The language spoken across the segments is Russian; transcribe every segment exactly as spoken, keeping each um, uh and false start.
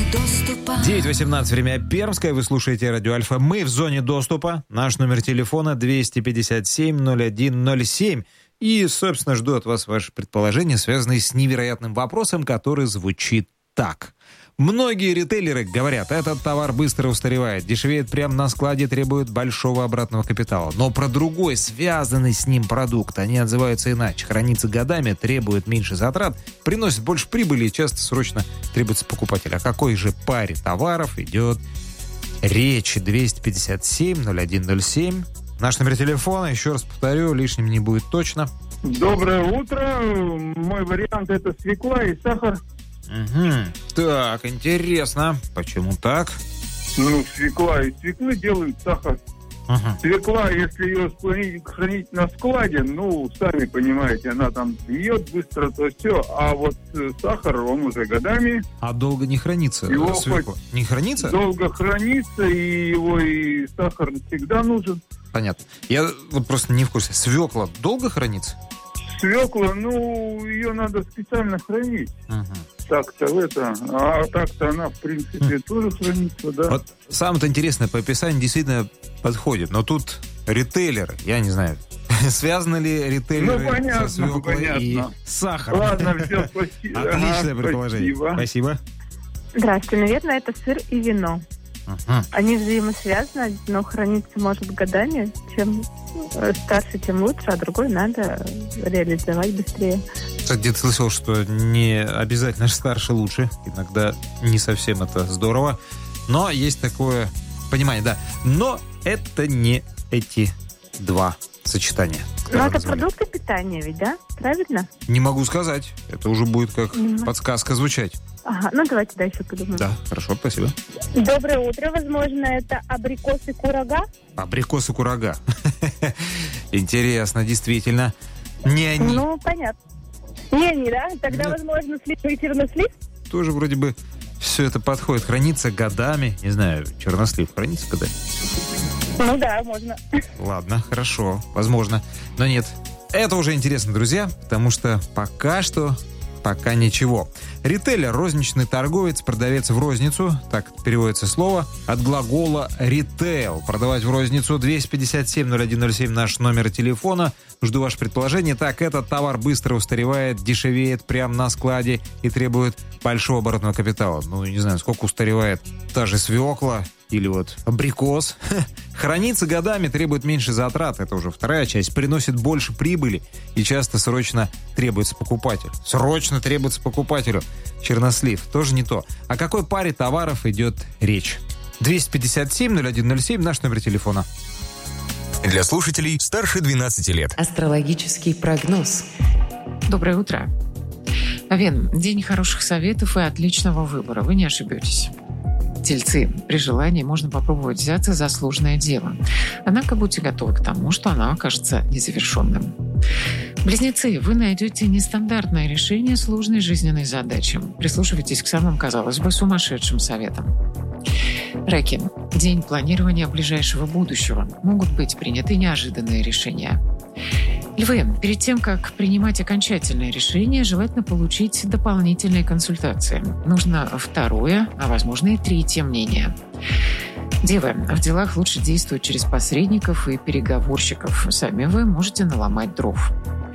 доступа. девять восемнадцать, время Пермское. Вы слушаете радио Альфа. Мы в зоне доступа. Наш номер телефона двести пятьдесят семь ноль один ноль семь. И, собственно, жду от вас ваши предположения, связанные с невероятным вопросом, который звучит так. Многие ритейлеры говорят, этот товар быстро устаревает, дешевеет прямо на складе, требует большого обратного капитала. Но про другой, связанный с ним продукт, они отзываются иначе. Хранится годами, требует меньше затрат, приносит больше прибыли и часто срочно требуется покупатель. О какой же паре товаров идет речь? двести пятьдесят семь ноль один ноль семь. Наш номер телефона, еще раз повторю, лишним не будет точно. Доброе утро. Мой вариант — это свекла и сахар. Угу. Так, интересно. Почему так? Ну, свекла из свеклы делают сахар. Ага. Свекла, если ее хранить, хранить на складе, ну, сами понимаете, она там бьет быстро, то все. А вот э, сахар, он уже годами. А долго не хранится? Его свекла? хоть Не хранится? Долго хранится, и его и сахар всегда нужен. Понятно. Я вот просто не в курсе. Свекла долго хранится? Свекла, ну, ее надо специально хранить. Ага. Так-то это, а так-то она, в принципе, тоже хранится, да. Вот самое-то интересное по описанию действительно подходит, но тут ритейлеры, я не знаю, связаны ли ритейлеры ну, понятно, со свеклой понятно. и сахаром? Ладно, все, спасибо. Отличное ага, предположение. Спасибо. Спасибо. Здравствуйте, наверное, это сыр и вино. Ага. Они взаимосвязаны, но храниться может годами. Чем старше, тем лучше, а другой надо реализовать быстрее. Кстати, где-то слышал, что не обязательно старше лучше. Иногда не совсем это здорово. Но есть такое понимание, да. Но это не эти два сочетания. Ну, это назвали. продукты питания ведь, да? Правильно? Не могу сказать. Это уже будет как Мгм. подсказка звучать. Ага, ну давайте дальше подумаем. Да, хорошо, спасибо. Доброе утро. Возможно, это абрикосы курага? Абрикосы курага. Интересно, действительно. Не они. Ну, понятно. Не они, да? Тогда, Нет. возможно, слив и чернослив? Тоже вроде бы все это подходит. Хранится годами. Не знаю, чернослив хранится годами? Ну да, можно. Ладно, хорошо, возможно. Но нет, это уже интересно, друзья, потому что пока что, пока ничего. Ритейлер, розничный торговец, продавец в розницу, так переводится слово, от глагола «ритейл». Продавать в розницу. Двести пятьдесят семь ноль один ноль семь наш номер телефона. Жду ваше предположение. Так, этот товар быстро устаревает, дешевеет прямо на складе и требует большого оборотного капитала. Ну, не знаю, сколько устаревает та же свекла или вот абрикос. Хранится годами, требует меньше затрат. Это уже вторая часть. Приносит больше прибыли и часто срочно требуется покупатель. Срочно требуется покупателю. Чернослив. Тоже не то. О какой паре товаров идет речь? двести пятьдесят семь ноль один ноль семь наш номер телефона. Для слушателей старше двенадцати лет. Астрологический прогноз. Доброе утро. Овен, день хороших советов и отличного выбора. Вы не ошибетесь. Тельцы, при желании можно попробовать взяться за сложное дело. Однако будьте готовы к тому, что оно окажется незавершенным. Близнецы, вы найдете нестандартное решение сложной жизненной задачи. Прислушивайтесь к самым, казалось бы, сумасшедшим советам. Раки, день планирования ближайшего будущего. Могут быть приняты неожиданные решения. Львы, перед тем, как принимать окончательное решение, желательно получить дополнительные консультации. Нужно второе, а возможно и третье мнение. Девы, в делах лучше действовать через посредников и переговорщиков. Сами вы можете наломать дров.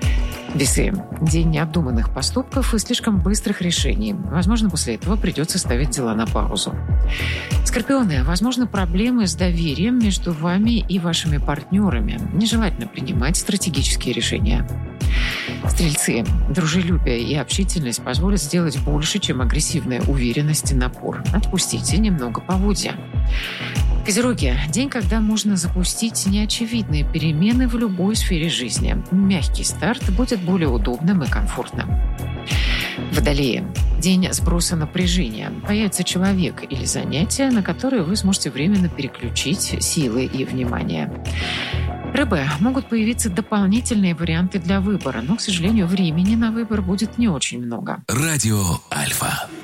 Весы, день необдуманных поступков и слишком быстрых решений. Возможно, после этого придется ставить дела на паузу. Скорпионы, возможно, проблемы с доверием между вами и вашими партнерами. Нежелательно принимать стратегические решения. Стрельцы, дружелюбие и общительность позволят сделать больше, чем агрессивная уверенность и напор. Отпустите немного поводья. Козероги, день, когда можно запустить неочевидные перемены в любой сфере жизни. Мягкий старт будет более удобным и комфортным. Водолеи, день сброса напряжения. Появится человек или занятие, на которое вы сможете временно переключить силы и внимание. Рыбы, могут появиться дополнительные варианты для выбора, но, к сожалению, времени на выбор будет не очень много. Радио Альфа.